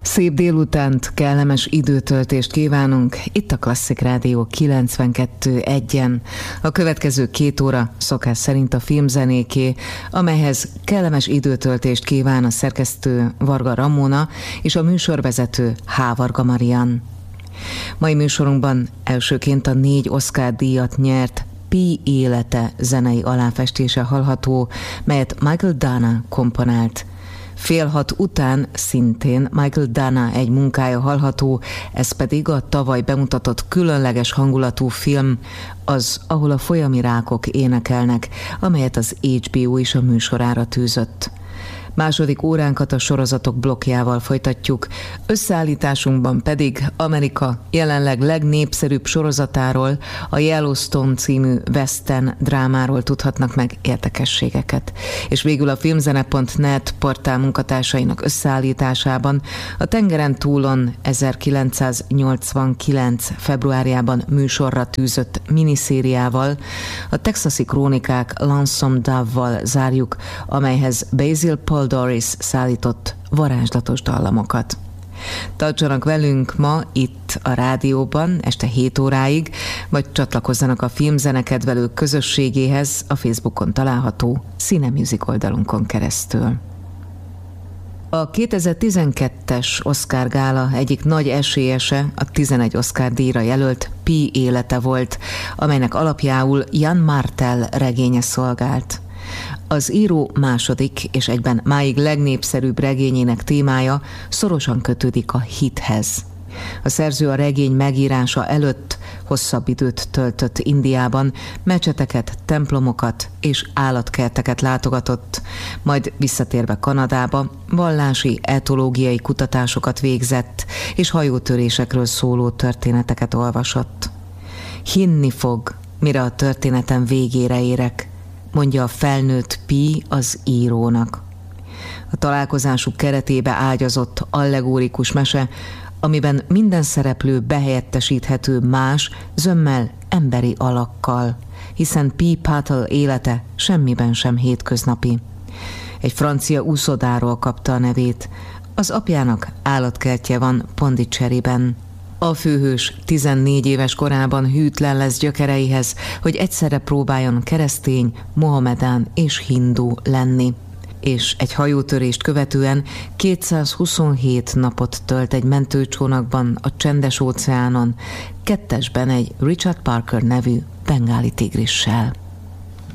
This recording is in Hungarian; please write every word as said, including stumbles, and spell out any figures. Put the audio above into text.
Szép délutánt, kellemes időtöltést kívánunk, itt a Klasszik Rádió kilencvenkettő egyen. A következő két óra szokás szerint a filmzenéké, amelyhez kellemes időtöltést kíván a szerkesztő Varga Ramona és a műsorvezető H. Varga Marian. Mai műsorunkban elsőként a négy Oscar-díjat nyert Pi élete zenei aláfestése hallható, melyet Michael Dana komponált. Fél hat után szintén Michael Dana egy munkája hallható, ez pedig a tavaly bemutatott különleges hangulatú film, az, ahol a folyami rákok énekelnek, amelyet az há bé o is a műsorára tűzött. Második óránkat a sorozatok blokkjával folytatjuk, összeállításunkban pedig Amerika jelenleg legnépszerűbb sorozatáról, a Yellowstone című western drámáról tudhatnak meg érdekességeket. És végül a filmzene pont net portál munkatársainak összeállításában a Tengeren túlon ezerkilencszáznyolcvankilenc februárjában műsorra tűzött miniszériával, a Texasi Krónikák Lonesome Dove-val zárjuk, amelyhez Basil Paul Doris szállított varázslatos dallamokat. Tartsanak velünk ma itt a rádióban este hét óráig, vagy csatlakozzanak a filmzenekedvelők közösségéhez a Facebookon található Cine Music oldalunkon keresztül. A kétezer-tizenkettes Oscar gála egyik nagy esélyese a tizenegy Oscar-díjra jelölt Pi élete volt, amelynek alapjául Jan Martel regénye szolgált. Az író második és egyben máig legnépszerűbb regényének témája szorosan kötődik a hithez. A szerző a regény megírása előtt hosszabb időt töltött Indiában, mecseteket, templomokat és állatkerteket látogatott, majd visszatérve Kanadába vallási, etológiai kutatásokat végzett, és hajótörésekről szóló történeteket olvasott. Hinni fog, mire a történetem végére érek, mondja a felnőtt Pi az írónak. A találkozásuk keretébe ágyazott allegórikus mese, amiben minden szereplő behelyettesíthető más, zömmel emberi alakkal, hiszen Pi Patel élete semmiben sem hétköznapi. Egy francia úszodáról kapta a nevét, az apjának állatkertje van Pondicherryben. A főhős tizennégy éves korában hűtlen lesz gyökereihez, hogy egyszerre próbáljon keresztény, mohamedán és hindu lenni. És egy hajótörést követően kétszázhuszonhét napot tölt egy mentőcsónakban a csendes óceánon, kettesben egy Richard Parker nevű bengáli tigrissel.